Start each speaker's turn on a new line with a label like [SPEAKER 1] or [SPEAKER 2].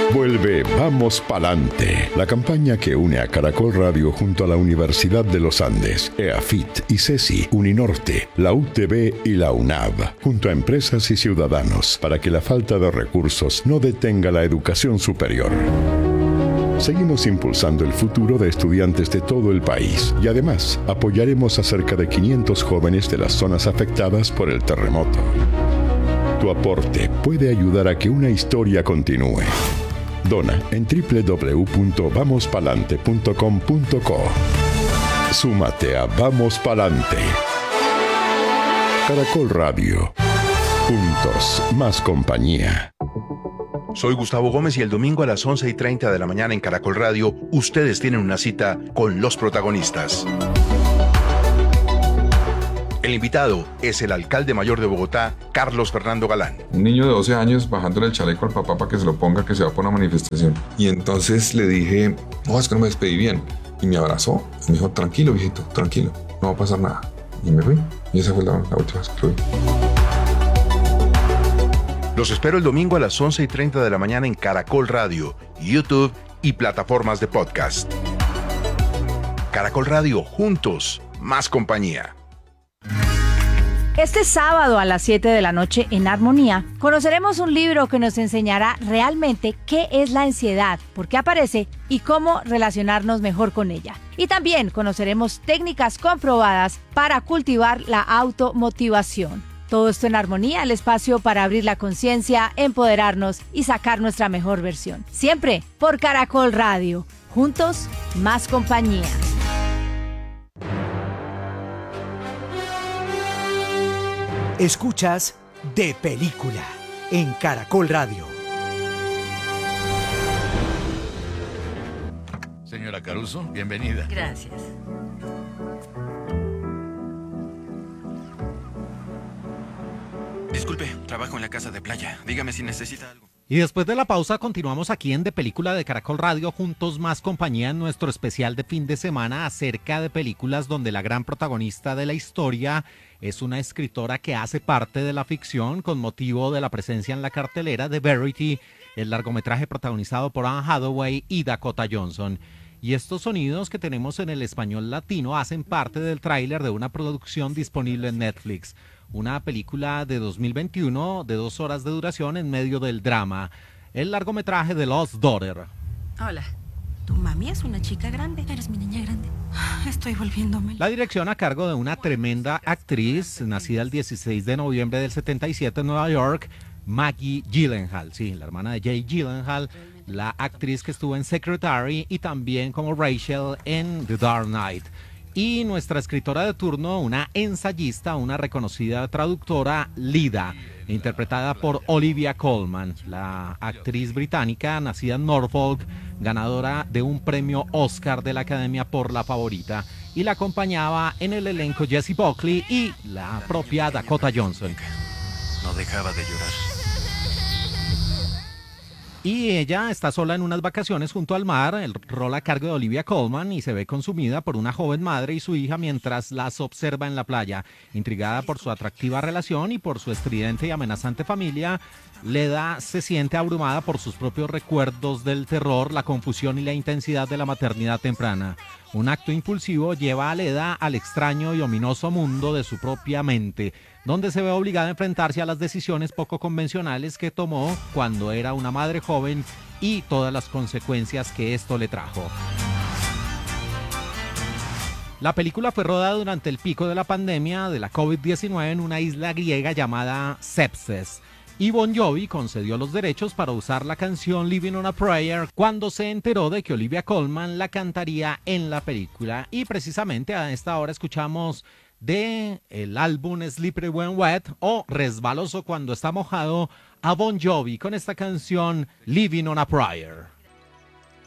[SPEAKER 1] Vuelve Vamos Palante, la campaña que une a Caracol Radio junto a la Universidad de los Andes, EAFIT y CESI, Uninorte, la UTB y la UNAV, junto a empresas y ciudadanos, para que la falta de recursos no detenga la educación superior. Seguimos impulsando el futuro de estudiantes de todo el país y además apoyaremos a cerca de 500 jóvenes de las zonas afectadas por el terremoto. Tu aporte puede ayudar a que una historia continúe. Dona en www.vamospalante.com.co. Súmate a Vamos Palante. Caracol Radio. Juntos, más compañía.
[SPEAKER 2] Soy Gustavo Gómez y el domingo a las 11:30 de la mañana en Caracol Radio, ustedes tienen una cita con los protagonistas. El invitado es el alcalde mayor de Bogotá, Carlos Fernando Galán.
[SPEAKER 3] Un niño de 12 años bajándole el chaleco al papá para que se lo ponga, que se va por una manifestación. Y entonces le dije, no, es que no me despedí bien. Y me abrazó y me dijo, tranquilo, viejito, tranquilo, no va a pasar nada. Y me fui. Y esa fue la última vez que lo vi.
[SPEAKER 2] Los espero el domingo a las 11:30 de la mañana en Caracol Radio, YouTube y plataformas de podcast. Caracol Radio, juntos, más compañía.
[SPEAKER 4] Este sábado a las 7 de la noche en Armonía conoceremos un libro que nos enseñará realmente qué es la ansiedad, por qué aparece y cómo relacionarnos mejor con ella. Y también conoceremos técnicas comprobadas para cultivar la automotivación. Todo esto en Armonía, el espacio para abrir la conciencia, empoderarnos y sacar nuestra mejor versión. Siempre por Caracol Radio. Juntos, más compañía.
[SPEAKER 5] Escuchas De Película en Caracol Radio.
[SPEAKER 6] Señora Caruso, bienvenida.
[SPEAKER 7] Gracias.
[SPEAKER 8] Disculpe, trabajo en la casa de playa. Dígame si necesita algo.
[SPEAKER 9] Y después de la pausa continuamos aquí en De Película de Caracol Radio, juntos más compañía, en nuestro especial de fin de semana acerca de películas donde la gran protagonista de la historia es una escritora que hace parte de la ficción con motivo de la presencia en la cartelera de Verity, el largometraje protagonizado por Anne Hathaway y Dakota Johnson. Y estos sonidos que tenemos en el español latino hacen parte del tráiler de una producción disponible en Netflix. Una película de 2021 de 2 horas de duración en medio del drama. El largometraje de Lost Daughter.
[SPEAKER 7] Hola. Tu mami es una chica grande. Eres mi niña grande. Estoy volviéndome.
[SPEAKER 9] La dirección a cargo de una tremenda actriz, nacida el 16 de noviembre del 77 en Nueva York, Maggie Gyllenhaal. Sí, la hermana de Jake Gyllenhaal, la actriz que estuvo en Secretary y también como Rachel en The Dark Knight. Y nuestra escritora de turno, una ensayista, una reconocida traductora, Lida, interpretada por Olivia Colman, la actriz británica nacida en Norfolk, ganadora de un premio Oscar de la Academia por La Favorita, y la acompañaba en el elenco Jessie Buckley y la propia Dakota Johnson.
[SPEAKER 8] No dejaba de llorar.
[SPEAKER 9] Y ella está sola en unas vacaciones junto al mar, el rol a cargo de Olivia Colman, y se ve consumida por una joven madre y su hija mientras las observa en la playa. Intrigada por su atractiva relación y por su estridente y amenazante familia, Leda se siente abrumada por sus propios recuerdos del terror, la confusión y la intensidad de la maternidad temprana. Un acto impulsivo lleva a Leda al extraño y ominoso mundo de su propia mente, donde se ve obligada a enfrentarse a las decisiones poco convencionales que tomó cuando era una madre joven y todas las consecuencias que esto le trajo. La película fue rodada durante el pico de la pandemia de la COVID-19 en una isla griega llamada Sepses. Y Bon Jovi concedió los derechos para usar la canción Living on a Prayer cuando se enteró de que Olivia Colman la cantaría en la película. Y precisamente a esta hora escuchamos de el álbum Slippery When Wet o Resbaloso cuando está mojado a Bon Jovi con esta canción Living on a Prayer.